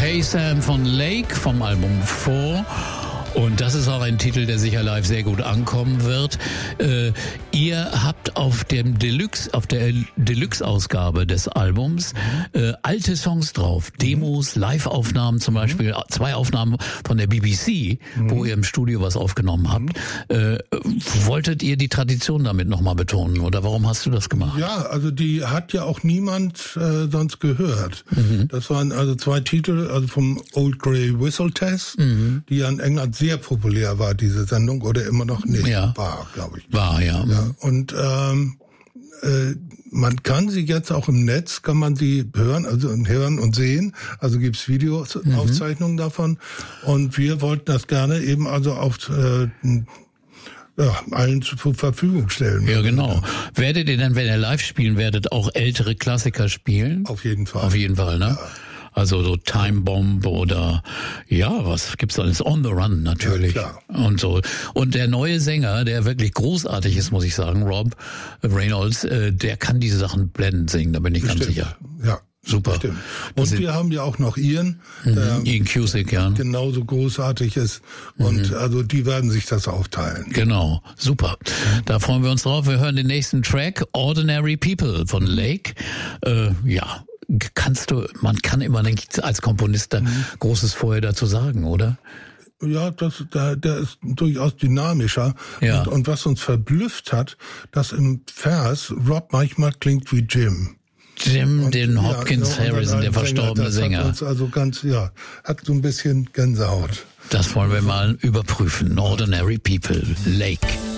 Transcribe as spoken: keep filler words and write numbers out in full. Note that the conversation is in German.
Hey Sam von Lake vom Album Four. Und das ist auch ein Titel, der sicher live sehr gut ankommen wird. Äh, ihr habt auf dem Deluxe, auf der Deluxe-Ausgabe des Albums äh, alte Songs drauf, Demos, Live-Aufnahmen zum Beispiel, mhm. zwei Aufnahmen von der B B C, mhm. wo ihr im Studio was aufgenommen habt. Mhm. Äh, wolltet ihr die Tradition damit nochmal betonen oder warum hast du das gemacht? Ja, also die hat ja auch niemand äh, sonst gehört. Mhm. Das waren also zwei Titel, also vom Old Grey Whistle Test, mhm. die ja in England sehr populär war, diese Sendung, oder immer noch nicht. Ja. War, glaube ich. War, ja. ja. Und ähm, äh, man kann sie jetzt auch im Netz, kann man sie hören, also hören und sehen. Also gibt's Videoaufzeichnungen mhm. davon. Und wir wollten das gerne eben also auf äh, ja, allen zur Verfügung stellen. Ja, genau. Werdet ihr dann, wenn ihr live spielen werdet, auch ältere Klassiker spielen? Auf jeden Fall. Auf jeden Fall, ne? Ja. Also so Time Bomb oder ja, was gibt's alles? On the Run natürlich. Ja, und so. Und der neue Sänger, der wirklich großartig ist, muss ich sagen, Rob Reynolds, äh, der kann diese Sachen blendend singen, da bin ich Bestimmt. ganz sicher. Ja. Super. Stimmt. Und das wir haben ja auch noch Ian, mhm. der Ian Cusick, ja. genauso großartig ist. Und mhm. also die werden sich das aufteilen. Genau, super. Da freuen wir uns drauf. Wir hören den nächsten Track, Ordinary People von Lake. Äh, ja. Kannst du, man kann immer nicht als Komponist da mhm. Großes vorher dazu sagen, oder? Ja, das, der, der ist durchaus dynamischer. Ja. Und, und was uns verblüfft hat, dass im Vers Rob manchmal klingt wie Jim. Jim, und, den Hopkins ja, Harrison, der verstorbene das Sänger. Hat uns also ganz, ja, hat so ein bisschen Gänsehaut. Das wollen wir mal überprüfen. Ordinary People, Lake.